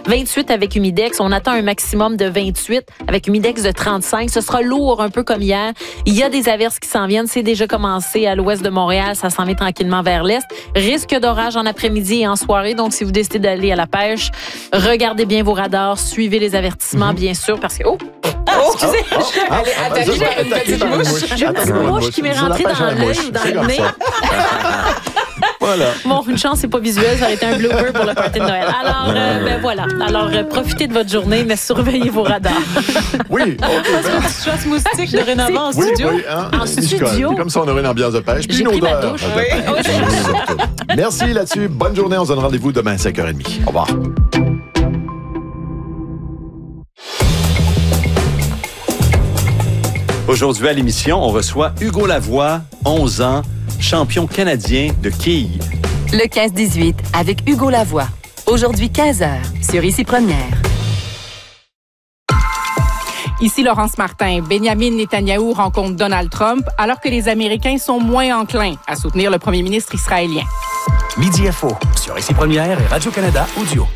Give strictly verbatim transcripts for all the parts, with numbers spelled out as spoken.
vingt-huit avec humidex. On attend un maximum de vingt-huit avec humidex de trente-cinq. Ce sera lourd un peu comme hier. Il y a des averses qui s'en viennent. C'est déjà commencé à l'ouest de Montréal. Ça s'en vient tranquillement vers l'est. Risque d'orage en après-midi et en soirée. Donc, si vous décidez d'aller à la pêche, regardez bien vos radars. Suivez les avertissements, mm-hmm. bien sûr, parce que... Oh! Ah, excusez! Oh, oh, oh, Allez, ah, attendez, bah, j'ai une petite mouche. J'ai une petite mouche qui m'est rentrée dans l'œil ou dans le nez. Voilà. Bon, une chance, c'est pas visuel. Ça aurait été un blooper pour le party de Noël. Alors, euh, ben voilà. Alors, euh, profitez de votre journée, mais surveillez vos radars. Oui. Parce que tu chasse moustique dorénavant en oui, studio. Oui, hein, en studio. C'est comme ça, on aurait une ambiance de pêche. J'ai pris ma douche. Oui. Oui. Merci là-dessus. Bonne journée. On se donne rendez-vous demain à cinq heures trente. Au revoir. Aujourd'hui à l'émission, on reçoit Hugo Lavoie, onze ans, champion canadien de quilles. Le quinze dix-huit avec Hugo Lavoie. Aujourd'hui quinze heures sur Ici Première. Ici Laurence Martin. Benjamin Netanyahou rencontre Donald Trump alors que les Américains sont moins enclins à soutenir le premier ministre israélien. Midi Info sur Ici Première et Radio-Canada Audio.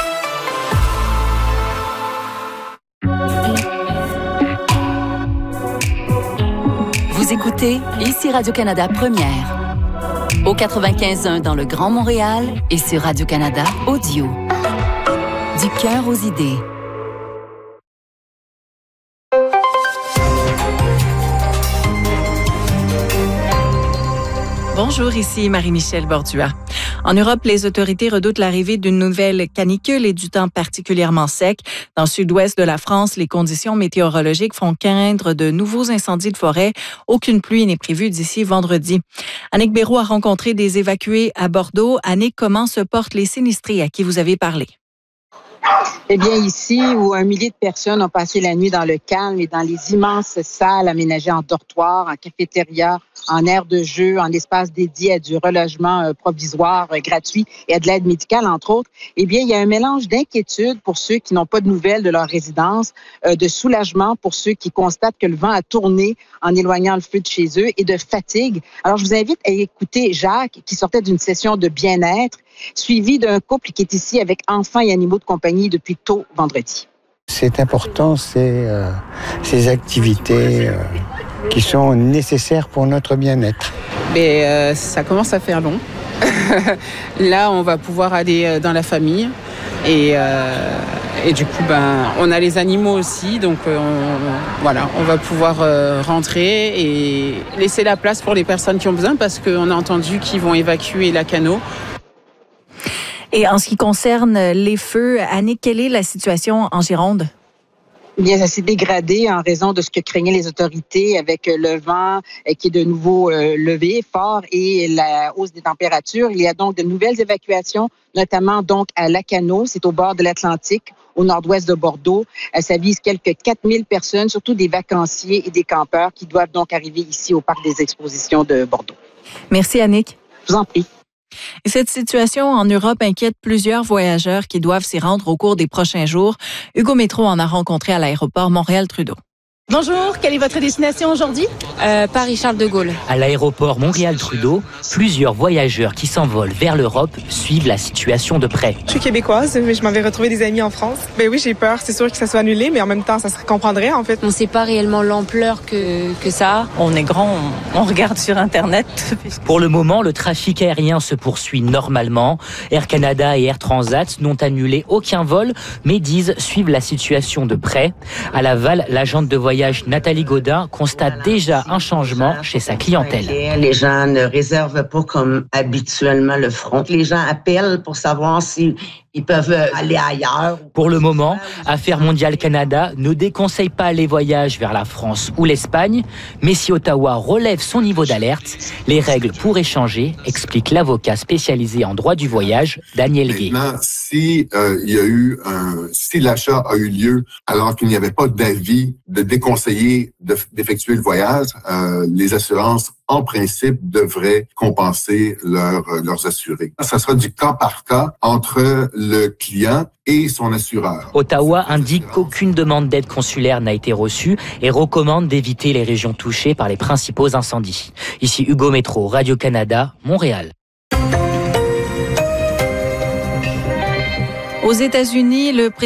Vous écoutez Ici Radio-Canada Première. Au quatre-vingt-quinze point un dans le Grand Montréal et sur Radio-Canada Audio. Du cœur aux idées. Bonjour, ici Marie-Michel Bordua. En Europe, les autorités redoutent l'arrivée d'une nouvelle canicule et du temps particulièrement sec. Dans le sud-ouest de la France, les conditions météorologiques font craindre de nouveaux incendies de forêt. Aucune pluie n'est prévue d'ici vendredi. Annick Béraud a rencontré des évacués à Bordeaux. Annick, comment se portent les sinistrés à qui vous avez parlé? Eh bien, ici, où un millier de personnes ont passé la nuit dans le calme et dans les immenses salles aménagées en dortoir, en cafétéria, en aire de jeu, en espace dédié à du relogement euh, provisoire euh, gratuit et à de l'aide médicale, entre autres, eh bien, il y a un mélange d'inquiétude pour ceux qui n'ont pas de nouvelles de leur résidence, euh, de soulagement pour ceux qui constatent que le vent a tourné en éloignant le feu de chez eux et de fatigue. Alors, je vous invite à écouter Jacques, qui sortait d'une session de bien-être, suivi d'un couple qui est ici avec enfants et animaux de compagnie depuis tôt vendredi. C'est important, c'est euh, ces activités euh, qui sont nécessaires pour notre bien-être. Mais euh, ça commence à faire long. Là, on va pouvoir aller dans la famille et, euh, et du coup, ben, on a les animaux aussi, donc euh, on, voilà, on va pouvoir euh, rentrer et laisser la place pour les personnes qui ont besoin parce qu'on a entendu qu'ils vont évacuer la canot. Et en ce qui concerne les feux, Annick, quelle est la situation en Gironde? Bien, ça s'est dégradé en raison de ce que craignaient les autorités avec le vent qui est de nouveau euh, levé fort et la hausse des températures. Il y a donc de nouvelles évacuations, notamment donc à Lacano, c'est au bord de l'Atlantique, au nord-ouest de Bordeaux. Ça vise quelques quatre mille personnes, surtout des vacanciers et des campeurs qui doivent donc arriver ici au Parc des Expositions de Bordeaux. Merci, Annick. Je vous en prie. Et cette situation en Europe inquiète plusieurs voyageurs qui doivent s'y rendre au cours des prochains jours. Hugo Métro en a rencontré à l'aéroport Montréal-Trudeau. Bonjour, quelle est votre destination aujourd'hui? euh, Paris-Charles de Gaulle. À l'aéroport Montréal-Trudeau, plusieurs voyageurs qui s'envolent vers l'Europe suivent la situation de près. Je suis québécoise, mais je m'avais retrouvé des amis en France. Ben oui, j'ai peur, c'est sûr que ça soit annulé, mais en même temps, ça se comprendrait en fait. On ne sait pas réellement l'ampleur que, que ça a. On est grand, on, on regarde sur Internet. Pour le moment, le trafic aérien se poursuit normalement. Air Canada et Air Transat n'ont annulé aucun vol, mais disent suivre la situation de près. À Laval, l'agente de voyage Nathalie Gaudin constate déjà un changement chez sa clientèle. Les gens ne réservent pas comme habituellement le front. Les gens appellent pour savoir s'ils peuvent aller ailleurs. Pour le moment, Affaires mondiales Canada ne déconseille pas les voyages vers la France ou l'Espagne, mais si Ottawa relève son niveau d'alerte, les règles pourraient changer, explique l'avocat spécialisé en droit du voyage, Daniel Gué. Maintenant, si euh, il y a eu un, si l'achat a eu lieu alors qu'il n'y avait pas d'avis de déconseiller de, d'effectuer le voyage, euh, les assurances en principe, devraient compenser leur, leurs assurés. Ça sera du cas par cas entre le client et son assureur. Ottawa indique qu'aucune demande d'aide consulaire n'a été reçue et recommande d'éviter les régions touchées par les principaux incendies. Ici Hugo Métro, Radio-Canada, Montréal. Aux États-Unis, le